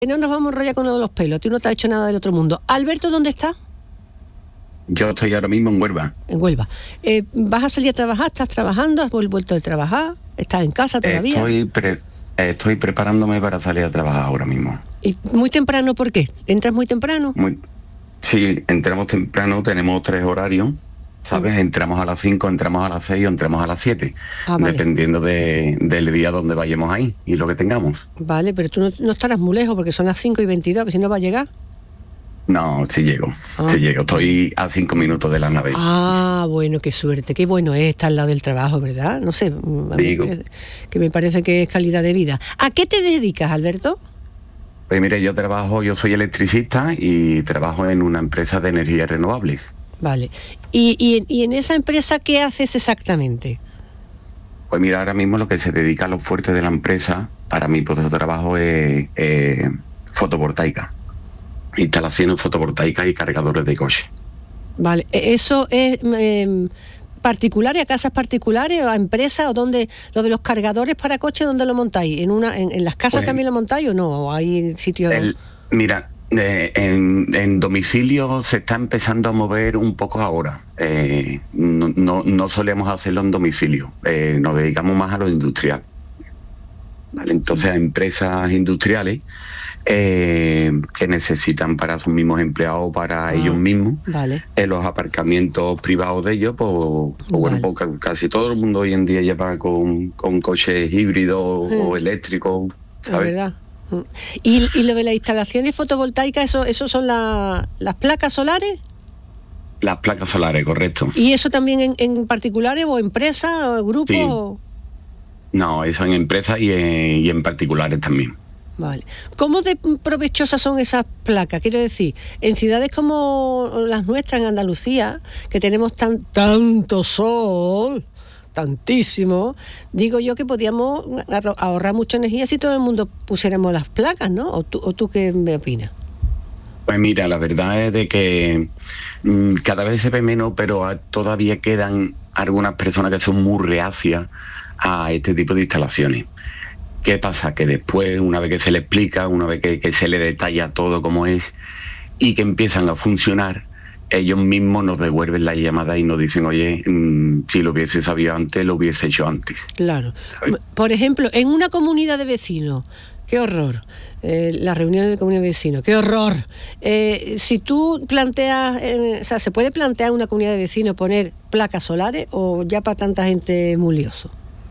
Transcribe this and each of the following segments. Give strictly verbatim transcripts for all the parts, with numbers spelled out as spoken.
No nos vamos a enrollar con uno de los pelos, tú no te has hecho nada del otro mundo. Alberto, ¿dónde está? Yo estoy ahora mismo en Huelva. En Huelva. Eh, ¿Vas a salir a trabajar? ¿Estás trabajando? ¿Has vuelto de trabajar? ¿Estás en casa todavía? Estoy, pre- estoy preparándome para salir a trabajar ahora mismo. ¿Y muy temprano por qué? ¿Entras muy temprano? Muy, sí, entramos temprano, tenemos tres horarios, ¿sabes? Entramos a las cinco, entramos a las seis o entramos a las siete, Ah, vale. dependiendo de, del día donde vayamos ahí y lo que tengamos. Vale, pero tú no, no estarás muy lejos porque son las cinco y veintidós, si no va a llegar. No, sí llego, Ah. sí llego. Estoy a cinco minutos de la nave. Ah, bueno, qué suerte, qué bueno es estar al lado del trabajo, ¿verdad? No sé, a mí Digo. me parece- que me parece que es calidad de vida. ¿A qué te dedicas, Alberto? Pues mire, yo trabajo, yo soy electricista y trabajo en una empresa de energías renovables. Vale. ¿Y, y, y en esa empresa qué haces exactamente? Pues mira, ahora mismo lo que se dedica a los fuertes de la empresa, para mi puesto de trabajo es eh, fotovoltaica. Instalaciones fotovoltaicas y cargadores de coche. Vale, ¿e- ¿eso es eh, particulares, a casas particulares, a empresas, o dónde, lo de los cargadores para coche, dónde lo montáis? ¿En una, en, en las casas Pues, también lo montáis o no? ¿O hay sitios? El- mira, eh, en, en domicilio se está empezando a mover un poco ahora. Eh, no, no, no solemos hacerlo en domicilio, eh, nos dedicamos más a lo industrial. ¿Vale? Entonces a empresas industriales eh, que necesitan para sus mismos empleados, para Ah, ellos mismos, Vale, en los aparcamientos privados de ellos, pues, pues bueno, Vale. pues ca- casi todo el mundo hoy en día lleva con, con coches híbridos Sí. o eléctricos, es ¿sabes? verdad. Mm. ¿Y, y lo de las instalaciones fotovoltaicas, eso, eso son la- las placas solares? Las placas solares, correcto. ¿Y eso también en, en particulares o empresas o grupos? Sí. o- No, eso en empresas y en, y en particulares también. Vale. ¿Cómo de provechosas son esas placas? Quiero decir, en ciudades como las nuestras, en Andalucía, que tenemos tan, tanto sol, tantísimo, digo yo que podíamos ahorra- ahorrar mucha energía si todo el mundo pusiéramos las placas, ¿no? ¿O tú, o tú qué me opinas? Pues mira, la verdad es de que mm, cada vez se ve menos, pero ah, todavía quedan algunas personas que son muy reacias a este tipo de instalaciones. ¿Qué pasa? Que después, una vez que se le explica, una vez que, que se le detalla todo como es y que empiezan a funcionar, ellos mismos nos devuelven la llamada y nos dicen, oye, mm, si lo hubiese sabido antes, lo hubiese hecho antes. Claro. ¿Sabes? Por ejemplo, en una comunidad de vecinos, qué horror. Eh, las reuniones de comunidad de vecinos, qué horror. Eh, si tú planteas, eh, o sea, ¿se puede plantear en una comunidad de vecinos poner placas solares o ya para tanta gente es muy lioso?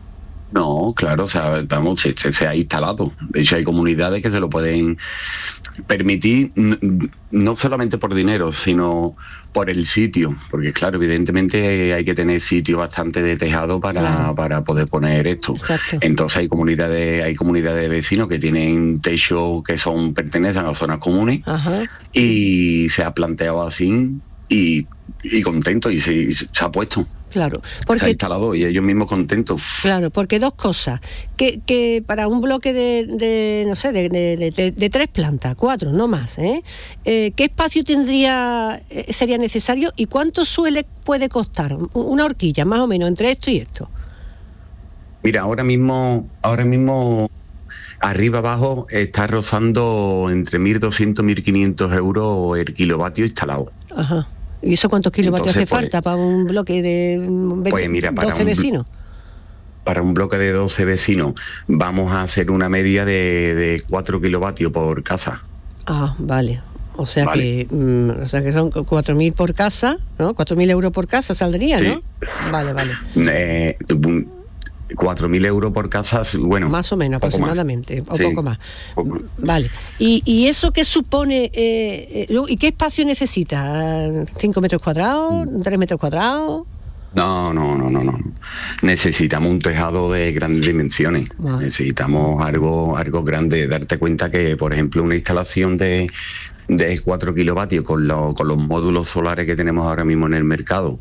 No, claro, o sea, vamos, se, se- se ha instalado. De hecho, hay comunidades que se lo pueden permitir, n- no solamente por dinero, sino por el sitio. Porque, claro, evidentemente hay que tener sitio bastante de tejado para, Claro. para poder poner esto. Exacto. Entonces hay comunidades, hay comunidades de vecinos que tienen techo que son, pertenecen a zonas comunes Ajá. y se ha planteado así y, y contento y se, y se ha puesto. Claro, Se ha porque instalado y ellos mismos contentos. claro, porque dos cosas, que, que para un bloque de, de no sé, de, de- de- de tres plantas, cuatro, no más, ¿eh? Eh, ¿qué espacio tendría, eh, sería necesario y cuánto suele, puede costar una horquilla, más o menos, entre esto y esto? Mira, ahora mismo, ahora mismo, arriba abajo está rozando entre mil doscientos y mil quinientos euros el kilovatio instalado. Ajá. ¿Y eso cuántos kilovatios Entonces, hace pues, falta para un bloque de veinte, pues mira, para doce un blo- vecinos? Para un bloque de doce vecinos vamos a hacer una media de, de cuatro kilovatios por casa. Ah, vale. O sea Vale. que mm, o sea que son cuatro mil por casa, ¿no? cuatro mil euros por casa saldría, Sí. ¿no? Vale, vale. Eh, cuatro mil euros por casa, bueno. Más o menos, poco más. aproximadamente, o Sí, poco más. poco. Vale. ¿Y, y eso qué supone? Eh, eh, luego, ¿y qué espacio necesita? ¿Cinco metros cuadrados? ¿Tres metros cuadrados? No, no, no, no, no. Necesitamos un tejado de grandes dimensiones. Vale. Necesitamos algo, algo grande. Darte cuenta que, por ejemplo, una instalación de, de cuatro kilovatios con, lo- con los módulos solares que tenemos ahora mismo en el mercado,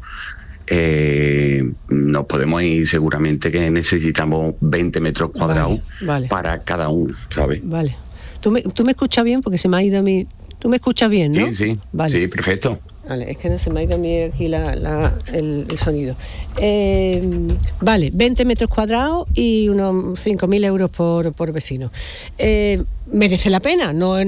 eh, nos podemos ir seguramente que necesitamos veinte metros cuadrados Vale, vale. para cada uno, ¿sabes? Vale. ¿Tú me, tú me escuchas bien? Porque se me ha ido a mí... Tú me escuchas bien, ¿no? Sí, sí, Vale. sí, perfecto. Vale, es que no se me ha ido a mí aquí la, la- el, el sonido. Eh, vale, veinte metros cuadrados y unos cinco mil euros por, por vecino. Eh, ¿merece la pena? No,